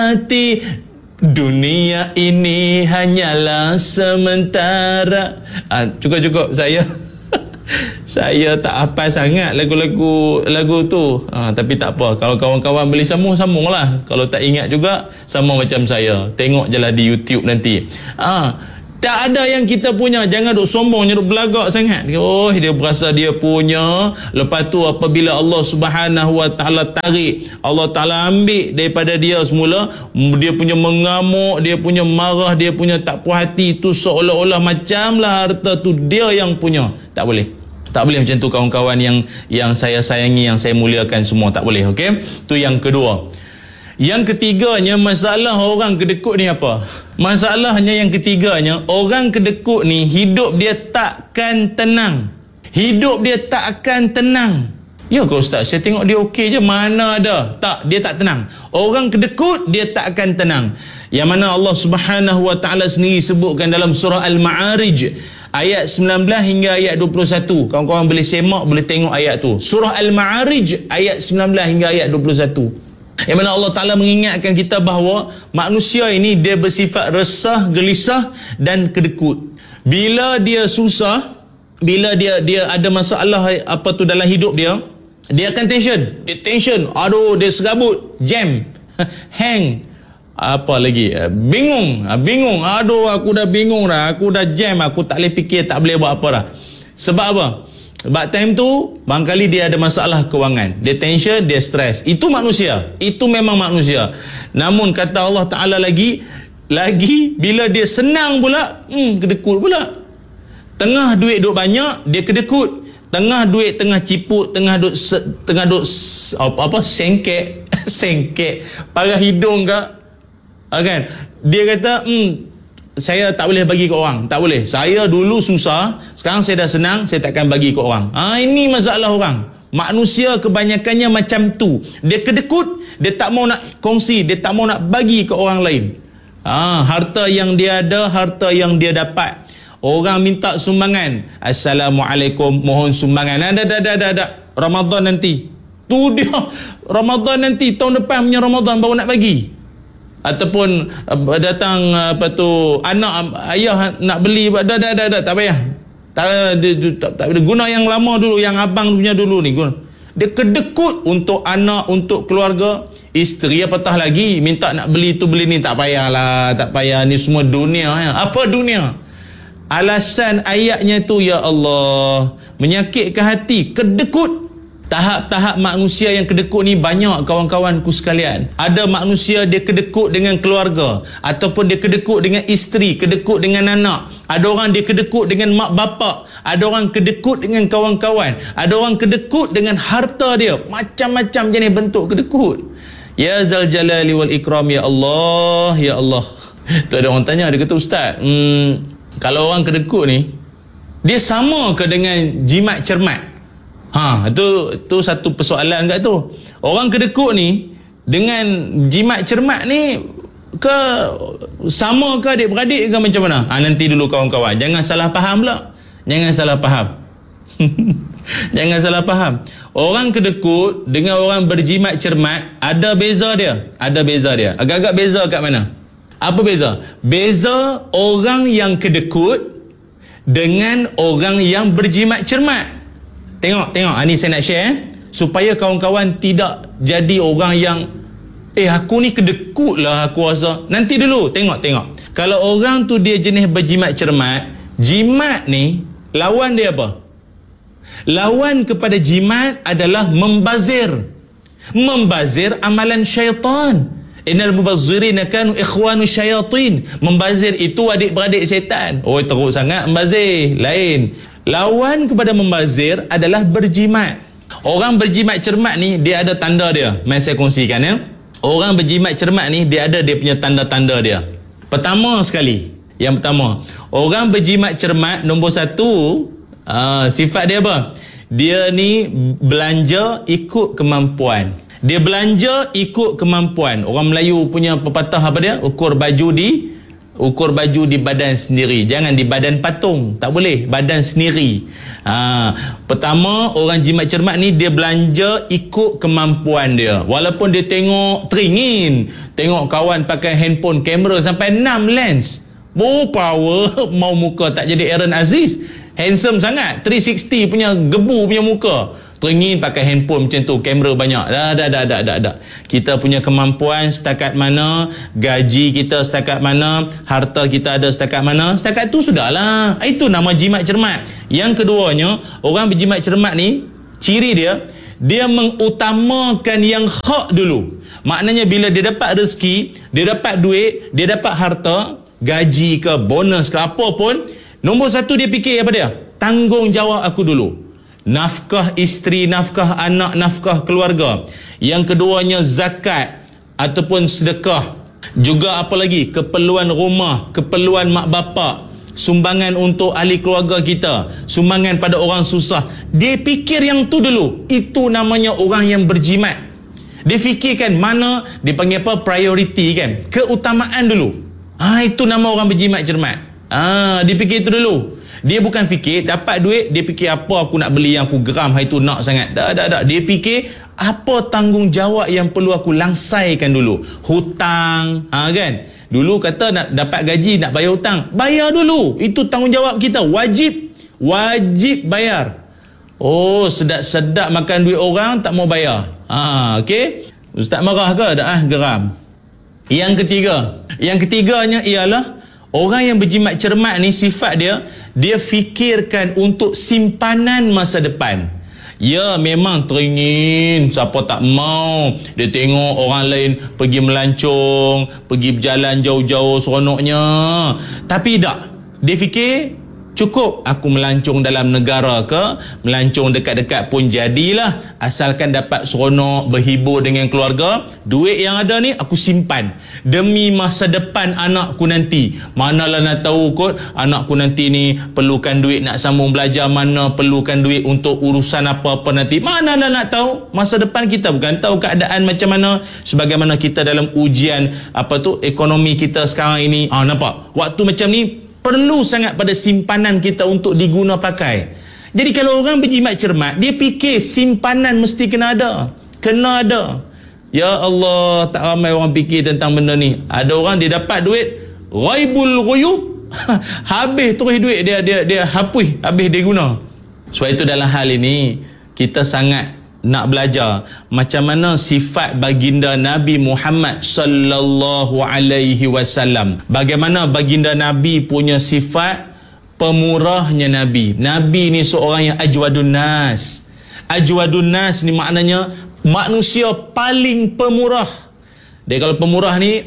hati, dunia ini hanyalah sementara. Cukup saya tak hafal sangat lagu tu. Tapi tak apa, kalau kawan-kawan boleh sambung-sambunglah. Kalau tak ingat juga, sama macam saya, tengok je lah di YouTube nanti. Tak ada yang kita punya. Jangan duk sombong, duk belagak sangat. Oh, dia berasa dia punya. Lepas tu apabila Allah Subhanahu Wa Taala tarik, Allah Taala ambil daripada dia semula, dia punya mengamuk, dia punya marah, dia punya tak puas hati, tu seolah-olah macamlah harta tu dia yang punya. Tak boleh. Tak boleh macam tu kawan-kawan yang saya sayangi, yang saya muliakan semua. Tak boleh, okey? Tu yang kedua. Yang ketiganya, masalah orang kedekut ni apa? Masalahnya yang ketiganya, orang kedekut ni hidup dia takkan tenang. Hidup dia takkan tenang. Ya ke Ustaz? Saya tengok dia okey je. Mana ada? Tak, dia tak tenang. Orang kedekut dia takkan tenang. Yang mana Allah Subhanahu Wa Taala sendiri sebutkan dalam surah Al-Ma'arij ayat 19 hingga ayat 21. Kawan-kawan boleh semak, boleh tengok ayat tu. Surah Al-Ma'arij ayat 19 hingga ayat 21. Yang mana Allah Ta'ala mengingatkan kita bahawa manusia ini dia bersifat resah, gelisah dan kedekut. Bila dia susah, bila dia ada masalah apa tu dalam hidup dia akan tension. Dia tension. Aduh, dia serabut, jam, hang, apa lagi, bingung. Aduh, aku dah bingung dah, aku dah jam, aku tak boleh fikir, tak boleh buat apa dah. Sebab apa? Sebab time tu barangkali dia ada masalah kewangan, dia tension, dia stres. Itu manusia, itu memang manusia. Namun kata Allah Ta'ala lagi bila dia senang pula, kedekut pula. Tengah duit duk banyak, dia kedekut. Tengah duit tengah ciput, tengah duk sengkek sengkek parah hidung ke, kan? Dia kata saya tak boleh bagi ke orang. Tak boleh. Saya dulu susah, sekarang saya dah senang, saya takkan bagi ke orang. Ini masalah orang. Manusia kebanyakannya macam tu. Dia kedekut, dia tak mau nak kongsi, dia tak mau nak bagi ke orang lain. Harta yang dia ada, harta yang dia dapat. Orang minta sumbangan, Assalamualaikum, mohon sumbangan. Dah. Ramadan nanti. Tu dia. Ramadan nanti, tahun depan punya Ramadan baru nak bagi. Ataupun datang anak ayah nak beli, dah tak payah. Tak guna yang lama dulu, yang abang punya dulu ni guna. Dia kedekut untuk anak, untuk keluarga. Isteri apatah lagi minta nak beli tu beli ni, tak payahlah, tak payah, ni semua dunia ya. Apa dunia? Alasan ayatnya tu, ya Allah, menyakitkan hati, kedekut. Tahap-tahap manusia yang kedekut ni banyak kawan-kawanku sekalian. Ada manusia dia kedekut dengan keluarga, ataupun dia kedekut dengan isteri, kedekut dengan anak. Ada orang dia kedekut dengan mak bapak. Ada orang kedekut dengan kawan-kawan. Ada orang kedekut dengan harta dia. Macam-macam jenis bentuk kedekut. Ya Zal Jalali wal Ikram, ya Allah, ya Allah. Tu ada orang tanya, dia kata, Ustaz, kalau orang kedekut ni, dia sama ke dengan jimat cermat? Itu satu persoalan kat tu. Orang kedekut ni dengan jimat cermat ni sama ke adik-beradik ke macam mana? Nanti dulu kawan-kawan, jangan salah faham pula. Jangan salah faham. Jangan salah faham. Orang kedekut dengan orang berjimat cermat ada beza dia. Ada beza dia. Agak-agak beza kat mana? Apa beza? Beza orang yang kedekut dengan orang yang berjimat cermat. Tengok, ni saya nak share supaya kawan-kawan tidak jadi orang yang aku ni kedekut lah aku rasa. Nanti dulu tengok. Kalau orang tu dia jenis berjimat cermat, jimat ni lawan dia apa? Lawan kepada jimat adalah membazir. Membazir amalan syaitan. Innal mubazzirina kanu ikhwanu syayatin. Membazir itu adik-beradik syaitan. Teruk sangat membazir. Lain. Lawan kepada membazir adalah berjimat. Orang berjimat cermat ni dia ada tanda dia. Mari saya kongsikan ya. Orang berjimat cermat ni dia ada dia punya tanda-tanda dia. Pertama sekali, yang pertama, orang berjimat cermat nombor satu, sifat dia apa? Dia ni belanja ikut kemampuan. Dia belanja ikut kemampuan. Orang Melayu punya pepatah apa dia? Ukur baju di Ukur baju di badan sendiri, jangan di badan patung, tak boleh, badan sendiri. Pertama, orang jimat cermat ni dia belanja ikut kemampuan dia. Walaupun dia tengok teringin, tengok kawan pakai handphone kamera sampai 6 lens, power, mau muka tak jadi Aaron Aziz, handsome sangat, 360 punya gebu punya muka, teringin pakai handphone macam tu, kamera banyak. Dah. Kita punya kemampuan setakat mana, gaji kita setakat mana, harta kita ada setakat mana, setakat tu sudahlah. Itu nama jimat cermat. Yang keduanya, orang berjimat cermat ni, ciri dia mengutamakan yang hak dulu. Maknanya bila dia dapat rezeki, dia dapat duit, dia dapat harta, gaji ke, bonus ke, apa pun, nombor satu dia fikir apa dia? Tanggungjawab aku dulu. Nafkah isteri, nafkah anak, nafkah keluarga. Yang keduanya zakat ataupun sedekah. Juga apa lagi? Keperluan rumah, keperluan mak bapak, sumbangan untuk ahli keluarga kita, sumbangan pada orang susah. Dia fikir yang tu dulu. Itu namanya orang yang berjimat. Dia fikirkan mana, dia panggil apa? Priority kan? Keutamaan dulu. Itu nama orang berjimat cermat. Dia fikir itu dulu. Dia bukan fikir dapat duit, dia fikir apa aku nak beli yang aku geram hari tu nak sangat. Tak. Dia fikir apa tanggungjawab yang perlu aku langsaikan dulu. Hutang, kan? Dulu kata nak dapat gaji, nak bayar hutang. Bayar dulu. Itu tanggungjawab kita. Wajib bayar. Oh, sedap-sedap makan duit orang tak mau bayar. Okey. Ustaz marah ke? Tak geram. Yang ketiganya ialah orang yang berjimat cermat ni, sifat dia fikirkan untuk simpanan masa depan. Ya, memang teringin, siapa tak mau. Dia tengok orang lain pergi melancong, pergi berjalan jauh-jauh seronoknya. Tapi tak, dia fikir cukup aku melancong dalam negara ke, melancong dekat-dekat pun jadilah, asalkan dapat seronok, berhibur dengan keluarga. Duit yang ada ni aku simpan demi masa depan anakku nanti. Manalah nak tahu kot anakku nanti ni perlukan duit nak sambung belajar, mana perlukan duit untuk urusan apa-apa nanti. Manalah nak tahu masa depan kita, bukan tahu keadaan macam mana. Sebagaimana kita dalam ujian ekonomi kita sekarang ini, nampak waktu macam ni perlu sangat pada simpanan kita untuk diguna pakai. Jadi kalau orang berjimat cermat, dia fikir simpanan mesti kena ada. Ya Allah, tak ramai orang fikir tentang benda ni. Ada orang dia dapat duit ghaibul ghuyub, habis terus duit dia hapus, habis dia guna. Sebab itu dalam hal ini kita sangat nak belajar macam mana sifat baginda Nabi Muhammad sallallahu alaihi wasallam. Bagaimana baginda Nabi punya sifat pemurahnya Nabi. Nabi ni seorang yang ajwadun nas. Ajwadun nas ni maknanya manusia paling pemurah. Dia kalau pemurah ni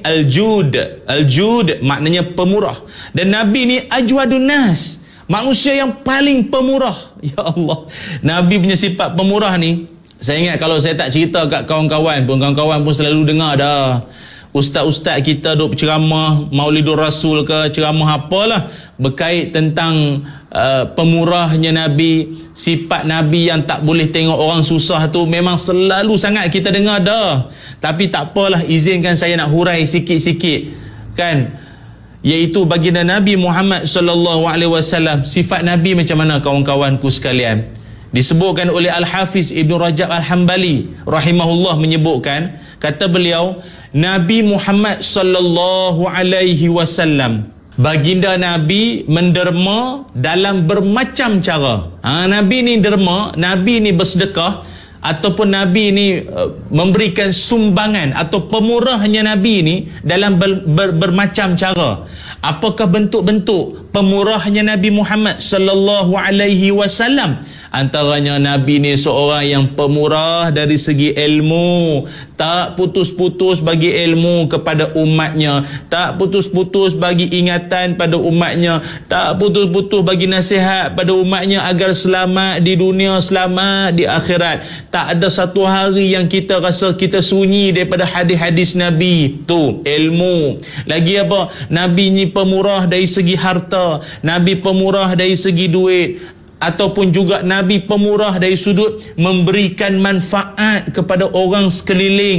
al-jud maknanya pemurah. Dan Nabi ni ajwadun nas, manusia yang paling pemurah. Ya Allah, Nabi punya sifat pemurah ni, saya ingat kalau saya tak cerita kat kawan-kawan pun selalu dengar dah. Ustaz-ustaz kita duk ceramah Maulidur Rasul ke, ceramah apalah berkait tentang pemurahnya Nabi, sifat Nabi yang tak boleh tengok orang susah tu, memang selalu sangat kita dengar dah. Tapi tak apalah, izinkan saya nak hurai sikit-sikit kan, iaitu baginda Nabi Muhammad sallallahu alaihi wasallam. Sifat Nabi macam mana kawan-kawanku sekalian? Disebutkan oleh Al-Hafiz Ibn Rajab Al-Hambali rahimahullah, menyebutkan, kata beliau, Nabi Muhammad sallallahu alaihi wasallam, baginda Nabi menderma dalam bermacam cara. Nabi ni derma, Nabi ni bersedekah, ataupun Nabi ni memberikan sumbangan, atau pemurahnya Nabi ni dalam bermacam cara. Apakah bentuk-bentuk pemurahnya Nabi Muhammad sallallahu alaihi wasallam? Antaranya Nabi ni seorang yang pemurah dari segi ilmu, tak putus-putus bagi ilmu kepada umatnya, tak putus-putus bagi ingatan pada umatnya, tak putus-putus bagi nasihat pada umatnya agar selamat di dunia, selamat di akhirat. Tak ada satu hari yang kita rasa kita sunyi daripada hadis-hadis Nabi. Tu ilmu. Lagi apa? Nabi ni pemurah dari segi harta, Nabi pemurah dari segi duit, ataupun juga Nabi pemurah dari sudut memberikan manfaat kepada orang sekeliling.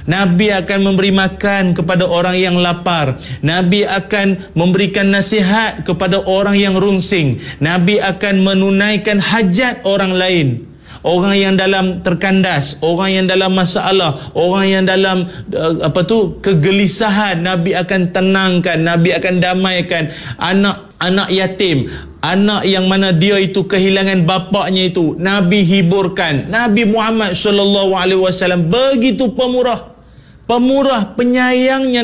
Nabi akan memberi makan kepada orang yang lapar. Nabi akan memberikan nasihat kepada orang yang rungsing. Nabi akan menunaikan hajat orang lain. Orang yang dalam terkandas, orang yang dalam masalah, orang yang dalam kegelisahan, Nabi akan tenangkan, Nabi akan damaikan. Anak yatim, anak yang mana dia itu kehilangan bapaknya itu, Nabi hiburkan. Nabi Muhammad SAW begitu pemurah, penyayangnya